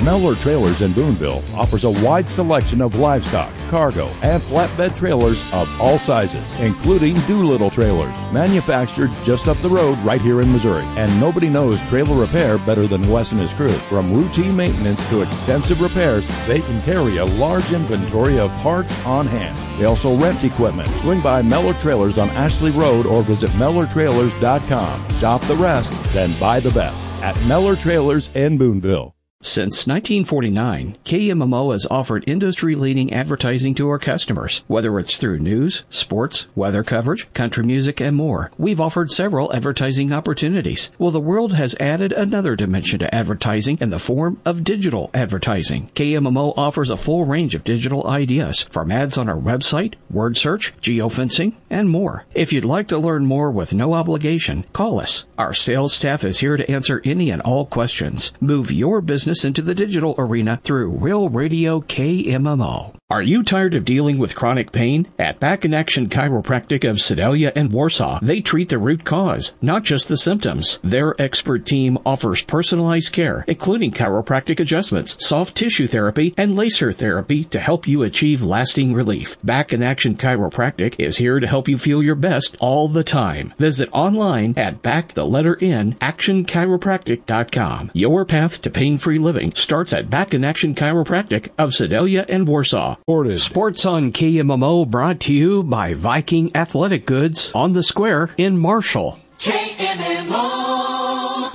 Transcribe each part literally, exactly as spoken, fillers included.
Mellor Trailers in Boonville offers a wide selection of livestock, cargo, and flatbed trailers of all sizes, including Doolittle trailers, manufactured just up the road right here in Missouri. And nobody knows trailer repair better than Wes and his crew. From routine maintenance to extensive repairs, they can carry a large inventory of parts on hand. They also rent equipment. Swing by Mellor Trailers on Ashley Road or visit Mellor Trailers dot com. Shop the rest, then buy the best at Mellor Trailers in Boonville. Since nineteen forty-nine, K M M O has offered industry-leading advertising to our customers. Whether it's through news, sports, weather coverage, country music, and more, we've offered several advertising opportunities. Well, the world has added another dimension to advertising in the form of digital advertising. K M M O offers a full range of digital ideas, from ads on our website, word search, geofencing, and more. If you'd like to learn more with no obligation, call us. Our sales staff is here to answer any and all questions. Move your business into the digital arena through Real Radio K M M O. Are you tired of dealing with chronic pain? At Back in Action Chiropractic of Sedalia and Warsaw, they treat the root cause, not just the symptoms. Their expert team offers personalized care, including chiropractic adjustments, soft tissue therapy, and laser therapy to help you achieve lasting relief. Back in Action Chiropractic is here to help you feel your best all the time. Visit online at back the letter N action chiropractic dot com. Your path to pain-free living starts at Back in Action Chiropractic of Sedalia and Warsaw. Sports on K M M O brought to you by Viking Athletic Goods on the Square in Marshall. K M M O.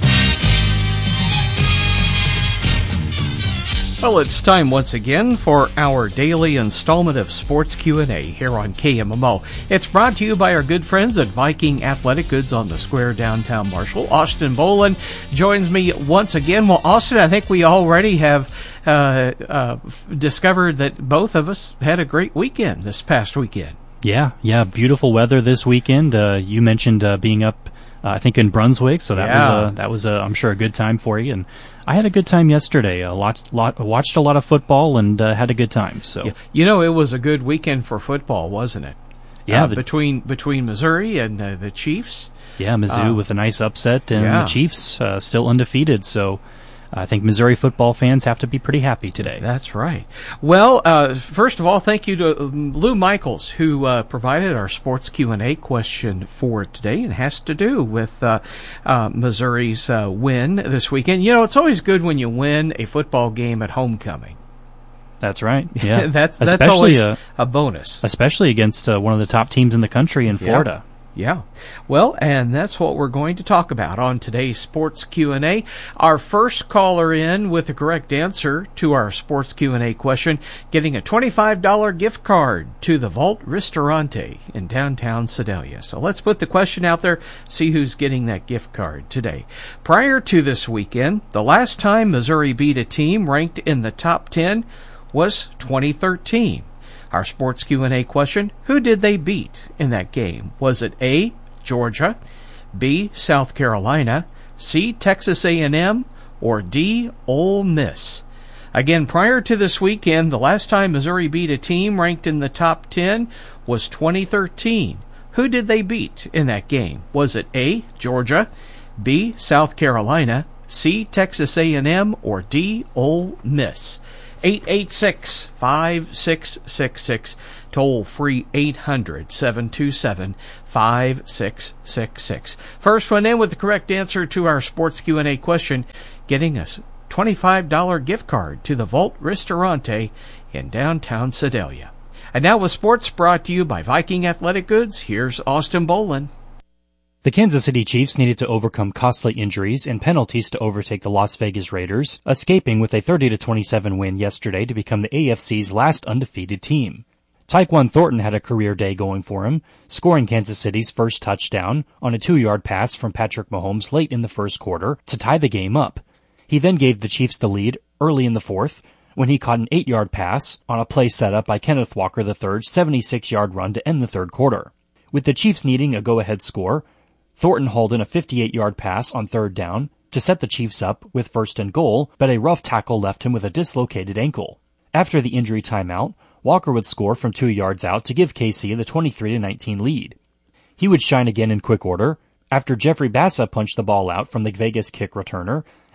Well, it's time once again for our daily installment of Sports Q and A here on K M M O. It's brought to you by our good friends at Viking Athletic Goods on the Square, downtown Marshall. Austin Boland joins me once again. Well, Austin, I think we already have uh, uh, discovered that both of us had a great weekend this past weekend. Yeah, yeah, beautiful weather this weekend. Uh, you mentioned uh, being up, uh, I think, in Brunswick, so that yeah. was a, that was a, I'm sure a good time for you. And I had a good time yesterday. Uh, lots, lot, watched a lot of football and uh, had a good time. So yeah. You know, it was a good weekend for football, wasn't it? Yeah, uh, the, between between Missouri and uh, the Chiefs. Yeah, Mizzou uh, with a nice upset, and yeah. the Chiefs uh, still undefeated. So I think Missouri football fans have to be pretty happy today. That's right. Well, uh, first of all, thank you to Lou Michaels, who uh, provided our Sports Q and A question for today, and has to do with uh, uh, Missouri's uh, win this weekend. You know, it's always good when you win a football game at homecoming. That's right. Yeah, that's that's especially, always uh, a bonus, especially against uh, one of the top teams in the country in Florida. Yeah. Yeah. Well, and that's what we're going to talk about on today's Sports Q and A. Our first caller in with the correct answer to our Sports Q and A question, getting a twenty-five dollars gift card to the Vault Ristorante in downtown Sedalia. So let's put the question out there, see who's getting that gift card today. Prior to this weekend, the last time Missouri beat a team ranked in the top ten was twenty thirteen. Our Sports Q and A question, who did they beat in that game? Was it A, Georgia, B, South Carolina, C, Texas A and M, or D, Ole Miss? Again, prior to this weekend, the last time Missouri beat a team ranked in the top ten was twenty thirteen. Who did they beat in that game? Was it A, Georgia, B, South Carolina, C, Texas A and M, or D, Ole Miss? eight eight six, five six six six, toll free eight hundred, seven two seven, five six six six. First one in with the correct answer to our Sports Q and A question, getting us twenty-five dollars gift card to the Vault Ristorante in downtown Sedalia. And now with sports brought to you by Viking Athletic Goods, here's Austin Boland. The Kansas City Chiefs needed to overcome costly injuries and penalties to overtake the Las Vegas Raiders, escaping with a thirty to twenty-seven win yesterday to become the A F C's last undefeated team. Tyquan Thornton had a career day going for him, scoring Kansas City's first touchdown on a two-yard pass from Patrick Mahomes late in the first quarter to tie the game up. He then gave the Chiefs the lead early in the fourth when he caught an eight-yard pass on a play set up by Kenneth Walker the third's seventy-six-yard run to end the third quarter. With the Chiefs needing a go-ahead score, Thornton hauled in a fifty-eight-yard pass on third down to set the Chiefs up with first and goal, but a rough tackle left him with a dislocated ankle. After the injury timeout, Walker would score from two yards out to give K C the twenty-three to nineteen lead. He would shine again in quick order after Jeffrey Bassa punched the ball out from the Vegas kick returner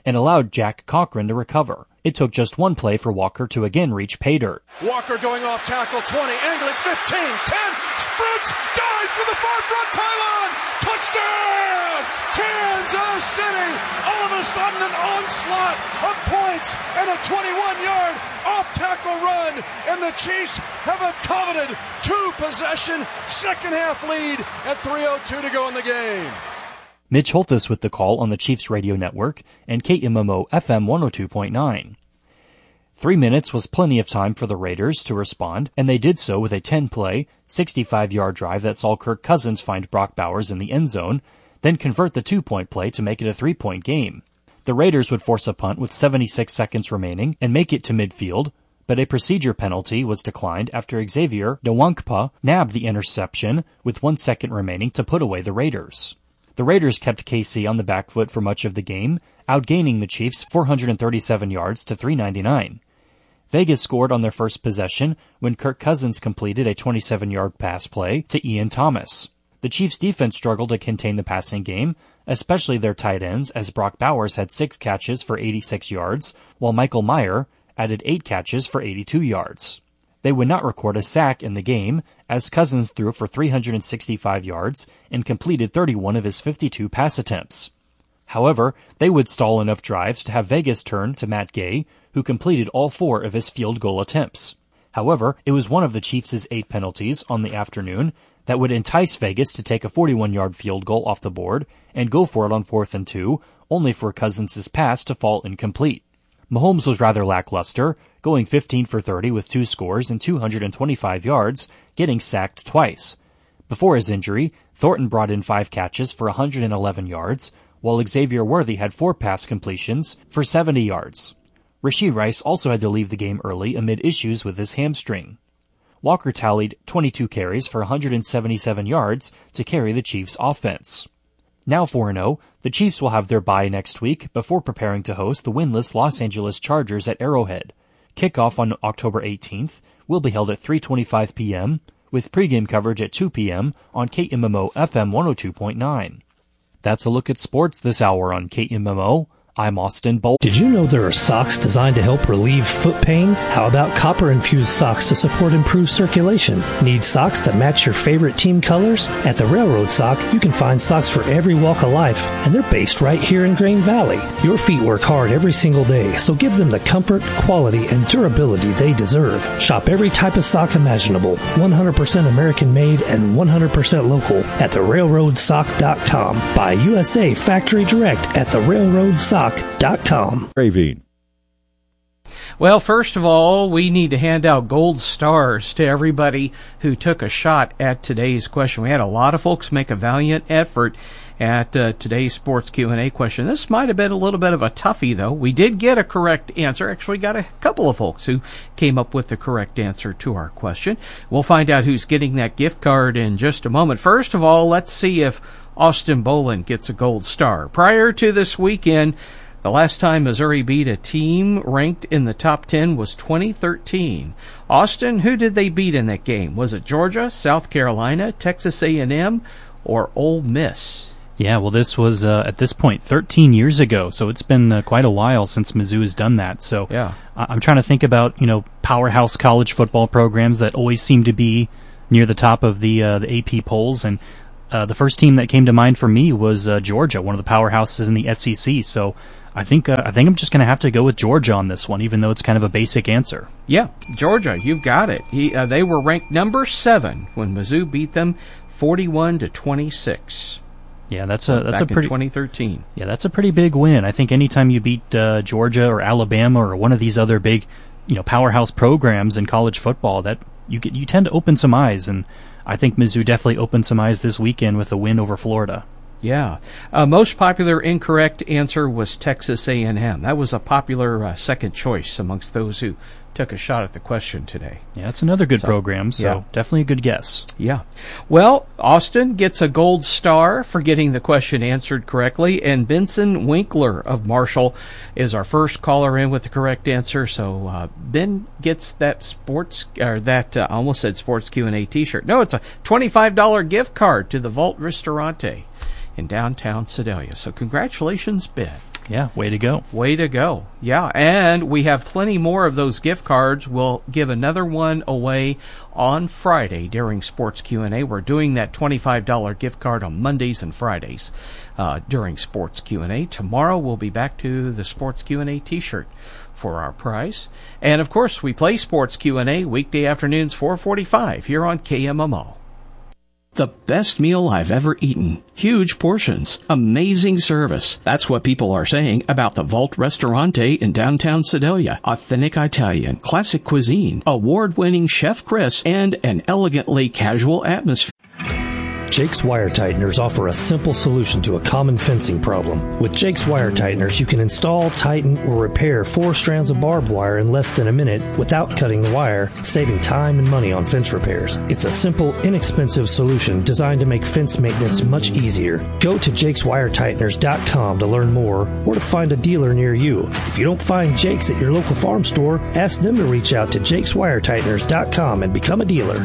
and allowed Jack Cochran to recover. It took just one play for Walker to again reach pay dirt. Walker going off tackle, twenty, angling, fifteen, ten, sprints, dives for the far front pylon, touchdown, Kansas City! All of a sudden an onslaught of points and a twenty-one-yard off-tackle run, and the Chiefs have a coveted two-possession second-half lead at three oh two to go in the game. Mitch Holthus with the call on the Chiefs radio network and K M M O F M one oh two point nine. Three minutes was plenty of time for the Raiders to respond, and they did so with a ten-play, sixty-five-yard drive that saw Kirk Cousins find Brock Bowers in the end zone, then convert the two-point play to make it a three-point game. The Raiders would force a punt with seventy-six seconds remaining and make it to midfield, but a procedure penalty was declined after Xavier Nwankpa nabbed the interception with one second remaining to put away the Raiders. The Raiders kept K C on the back foot for much of the game, outgaining the Chiefs four hundred thirty-seven yards to three ninety-nine. Vegas scored on their first possession when Kirk Cousins completed a twenty-seven-yard pass play to Ian Thomas. The Chiefs' defense struggled to contain the passing game, especially their tight ends, as Brock Bowers had six catches for eighty-six yards, while Michael Mayer added eight catches for eighty-two yards. They would not record a sack in the game, as Cousins threw for three hundred sixty-five yards and completed thirty-one of his fifty-two pass attempts. However, they would stall enough drives to have Vegas turn to Matt Gay, who completed all four of his field goal attempts. However, it was one of the Chiefs' eight penalties on the afternoon that would entice Vegas to take a forty-one-yard field goal off the board and go for it on fourth and two, only for Cousins' pass to fall incomplete. Mahomes was rather lackluster, going fifteen for thirty with two scores and two hundred twenty-five yards, getting sacked twice. Before his injury, Thornton brought in five catches for one hundred eleven yards, while Xavier Worthy had four pass completions for seventy yards. Rashee Rice also had to leave the game early amid issues with his hamstring. Walker tallied twenty-two carries for one hundred seventy-seven yards to carry the Chiefs' offense. Now four and oh, the Chiefs will have their bye next week before preparing to host the winless Los Angeles Chargers at Arrowhead. Kickoff on October eighteenth will be held at three twenty-five p.m., with pregame coverage at two p.m. on K M M O F M one oh two point nine. That's a look at sports this hour on K M M O. I'm Austin Bolt. Did you know there are socks designed to help relieve foot pain? How about copper-infused socks to support improved circulation? Need socks that match your favorite team colors? At the Railroad Sock, you can find socks for every walk of life, and they're based right here in Grain Valley. Your feet work hard every single day, so give them the comfort, quality, and durability they deserve. Shop every type of sock imaginable, one hundred percent American-made and one hundred percent local at the railroad sock dot com. Buy U S A Factory Direct at the Railroad Sock dot com. Ravine. Well, first of all, we need to hand out gold stars to everybody who took a shot at today's question. We had a lot of folks make a valiant effort at uh, today's sports Q and A question. This might have been a little bit of a toughie, though. We did get a correct answer. Actually, got a couple of folks who came up with the correct answer to our question. We'll find out who's getting that gift card in just a moment. First of all, let's see if Austin Boland gets a gold star. Prior to this weekend, the last time Missouri beat a team ranked in the top ten was twenty thirteen. Austin, who did they beat in that game? Was it Georgia, South Carolina, Texas A and M, or Ole Miss? Yeah, well, this was, uh, at this point, thirteen years ago, so it's been uh, quite a while since Mizzou has done that. So yeah. I- I'm trying to think about, you know, powerhouse college football programs that always seem to be near the top of the uh, the A P polls, and uh, the first team that came to mind for me was uh, Georgia, one of the powerhouses in the S E C, so I think uh, I think I'm just going to have to go with Georgia on this one, even though it's kind of a basic answer. Yeah, Georgia, you've got it. He, uh, they were ranked number seven when Mizzou beat them forty-one to twenty-six. Yeah, that's a that's back a pretty in twenty thirteen. Yeah, that's a pretty big win. I think anytime you beat uh, Georgia or Alabama or one of these other big, you know, powerhouse programs in college football, that you get you tend to open some eyes, and I think Mizzou definitely opened some eyes this weekend with a win over Florida. Yeah. Uh, most popular incorrect answer was Texas A and M. That was a popular uh, second choice amongst those who took a shot at the question today. Yeah, it's another good so, program, so yeah. definitely a good guess. Yeah. Well, Austin gets a gold star for getting the question answered correctly, and Benson Winkler of Marshall is our first caller in with the correct answer. So uh, Ben gets that sports, or that uh, I almost said sports Q and A T-shirt. No, it's a twenty-five dollars gift card to the Vault Ristorante in downtown Sedalia. So congratulations, Ben. Yeah, way to go. Way to go. Yeah, and we have plenty more of those gift cards. We'll give another one away on Friday during Sports Q and A. We're doing that twenty-five dollars gift card on Mondays and Fridays uh, during Sports Q and A. Tomorrow we'll be back to the Sports Q and A t-shirt for our prize. And, of course, we play Sports Q and A weekday afternoons four forty-five here on K M M O. The best meal I've ever eaten. Huge portions. Amazing service. That's what people are saying about the Vault Ristorante in downtown Sedalia. Authentic Italian, classic cuisine, award-winning Chef Chris, and an elegantly casual atmosphere. Jake's Wire Tighteners offer a simple solution to a common fencing problem. With Jake's Wire Tighteners, you can install, tighten, or repair four strands of barbed wire in less than a minute without cutting the wire, saving time and money on fence repairs. It's a simple, inexpensive solution designed to make fence maintenance much easier. Go to jakes wire tighteners dot com to learn more or to find a dealer near you. If you don't find Jake's at your local farm store, ask them to reach out to jakes wire tighteners dot com and become a dealer.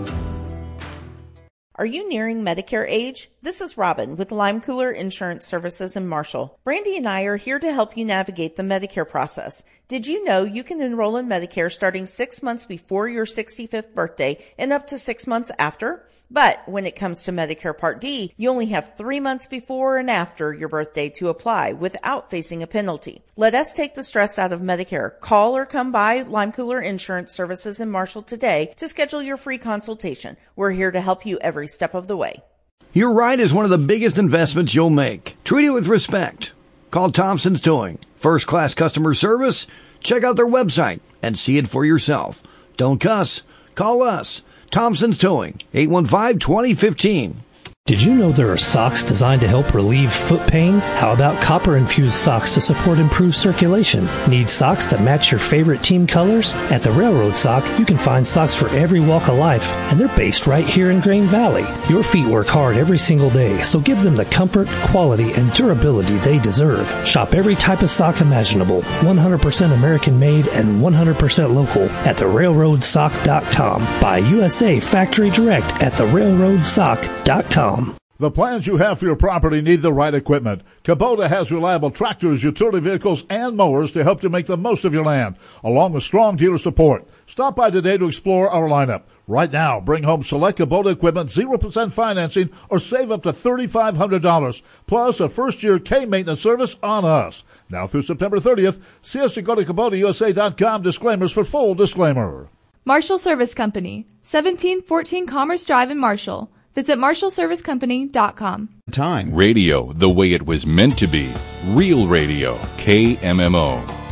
Are you nearing Medicare age? This is Robin with Lime Cooler Insurance Services in Marshall. Brandy and I are here to help you navigate the Medicare process. Did you know you can enroll in Medicare starting six months before your sixty-fifth birthday and up to six months after? But when it comes to Medicare Part D, you only have three months before and after your birthday to apply without facing a penalty. Let us take the stress out of Medicare. Call or come by Lime Cooler Insurance Services in Marshall today to schedule your free consultation. We're here to help you every step of the way. Your ride is one of the biggest investments you'll make. Treat it with respect. Call Thompson's Towing. First-class customer service? Check out their website and see it for yourself. Don't cuss. Call us. Thompson's Towing, eight one five, two zero one five. Did you know there are socks designed to help relieve foot pain? How about copper-infused socks to support improved circulation? Need socks that match your favorite team colors? At the Railroad Sock, you can find socks for every walk of life, and they're based right here in Grain Valley. Your feet work hard every single day, so give them the comfort, quality, and durability they deserve. Shop every type of sock imaginable, one hundred percent American-made and one hundred percent local at the railroad sock dot com. Buy U S A Factory Direct at the railroad sock dot com. The plans you have for your property need the right equipment. Kubota has reliable tractors, utility vehicles, and mowers to help you make the most of your land, along with strong dealer support. Stop by today to explore our lineup. Right now, bring home select Kubota equipment, zero percent financing, or save up to three thousand five hundred dollars, plus a first-year K-maintenance service on us. Now through September thirtieth, see us at go to Kubota U S A dot com. Disclaimers for full disclaimer. Marshall Service Company, seventeen fourteen Commerce Drive in Marshall. Visit marshall service company dot com. Time. Radio the way it was meant to be. Real radio. K M M O.